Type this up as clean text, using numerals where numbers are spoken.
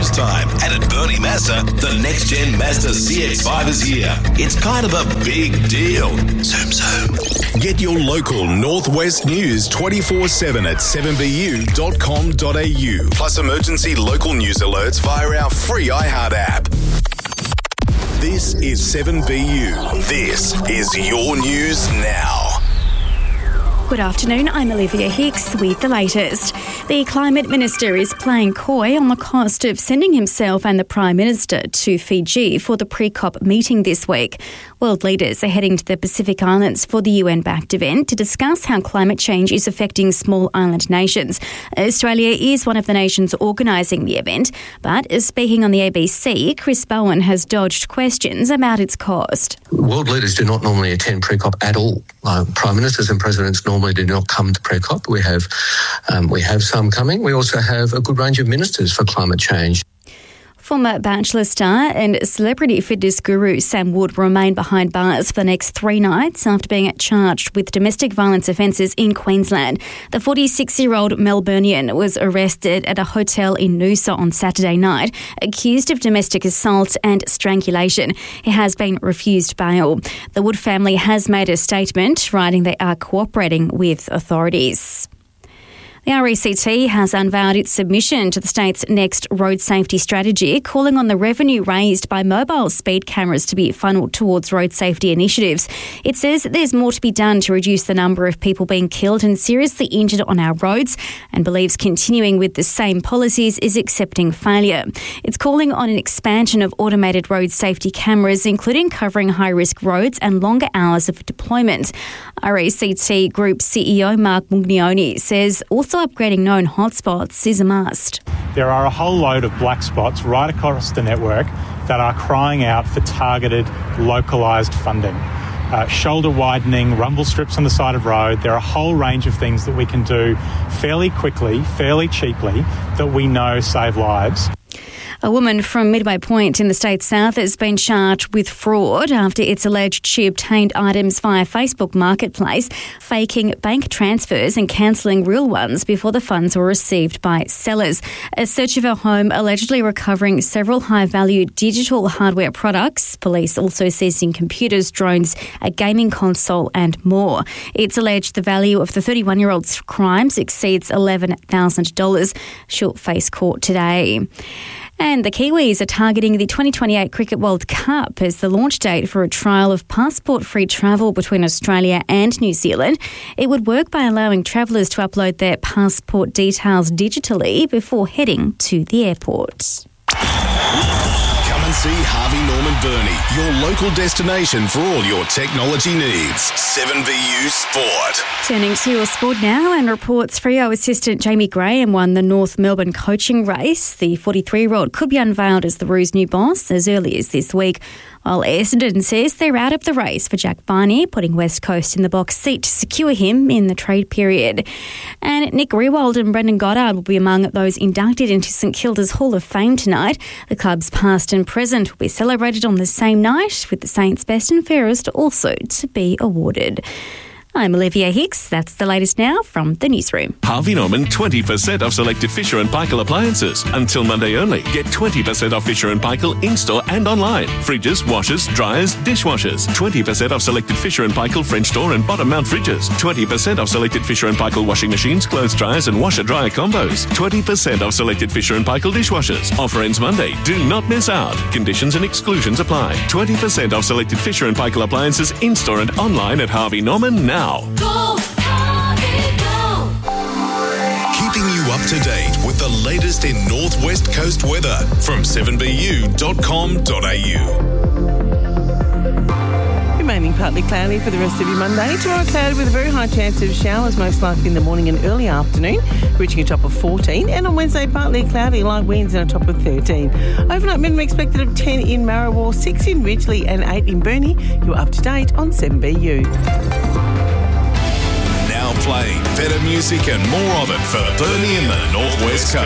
Christmas time, and at Bernie Mazda, the next-gen Mazda CX-5 is here. It's kind of a big deal. Zoom, zoom. Get your local Northwest news 24/7 at 7bu.com.au. Plus emergency local news alerts via our free iHeart app. This is 7BU. This is your news now. Good afternoon, I'm Olivia Hicks with the latest. The Climate Minister is playing coy on the cost of sending himself and the Prime Minister to Fiji for the pre-COP meeting this week. World leaders are heading to the Pacific Islands for the UN-backed event to discuss how climate change is affecting small island nations. Australia is one of the nations organising the event, but speaking on the ABC, Chris Bowen has dodged questions about its cost. World leaders do not normally attend pre-COP at all. Prime Ministers and Presidents normally do not come to pre-COP. We have some coming. We also have a good range of ministers for climate change. Former Bachelor star and celebrity fitness guru Sam Wood will remain behind bars for the next 3 nights after being charged with domestic violence offences in Queensland. The 46-year-old Melburnian was arrested at a hotel in Noosa on Saturday night, accused of domestic assault and strangulation. He has been refused bail. The Wood family has made a statement, writing they are cooperating with authorities. The RACT has unveiled its submission to the state's next road safety strategy, calling on the revenue raised by mobile speed cameras to be funneled towards road safety initiatives. It says there's more to be done to reduce the number of people being killed and seriously injured on our roads, and believes continuing with the same policies is accepting failure. It's calling on an expansion of automated road safety cameras, including covering high-risk roads and longer hours of deployment. RACT Group CEO Mark Mugnoni says also upgrading known hotspots is a must. There are a whole load of black spots right across the network that are crying out for targeted, localised funding. Shoulder widening, rumble strips on the side of road. There are a whole range of things that we can do fairly quickly, fairly cheaply, that we know save lives. A woman from Midway Point in the state's south has been charged with fraud after it's alleged she obtained items via Facebook Marketplace, faking bank transfers and cancelling real ones before the funds were received by sellers. A search of her home allegedly recovering several high-value digital hardware products. Police also seizing computers, drones, a gaming console and more. It's alleged the value of the 31-year-old's crimes exceeds $11,000. She'll face court today. And the Kiwis are targeting the 2028 Cricket World Cup as the launch date for a trial of passport-free travel between Australia and New Zealand. It would work by allowing travellers to upload their passport details digitally before heading to the airport. Come and see Harvey Norman Burney, your local destination for all your technology needs. 7BU Sport. Turning to your sport now, and reports Freo assistant Jamie Graham won the North Melbourne coaching race. The 43-year-old could be unveiled as the Roos' new boss as early as this week, while Essendon says they're out of the race for Jack Barney, putting West Coast in the box seat to secure him in the trade period. And Nick Riewoldt and Brendan Goddard will be among those inducted into St Kilda's Hall of Fame tonight. The club's past and present will be celebrated on the same night, with the Saints' best and fairest also to be awarded. I'm Olivia Hicks. That's the latest now from the newsroom. Harvey Norman 20% off selected Fisher & Paykel appliances. Until Monday only. Get 20% off Fisher & Paykel in-store and online. Fridges, washers, dryers, dishwashers. 20% off selected Fisher & Paykel French door and bottom mount fridges. 20% off selected Fisher & Paykel washing machines, clothes dryers and washer-dryer combos. 20% off selected Fisher & Paykel dishwashers. Offer ends Monday. Do not miss out. Conditions and exclusions apply. 20% off selected Fisher & Paykel appliances in-store and online at Harvey Norman now. Go, Harvey, go. Keeping you up to date with the latest in North West Coast weather from 7bu.com.au. Remaining partly cloudy for the rest of your Monday. Tomorrow cloudy with a very high chance of showers, most likely in the morning and early afternoon, reaching a top of 14. And on Wednesday, partly cloudy, light winds and a top of 13. Overnight minimum expected of 10 in Marrawar, 6 in Ridgely and 8 in Burnie. You're up to date on 7BU. Now playing better music and more of it for Burnie and the North West Coast.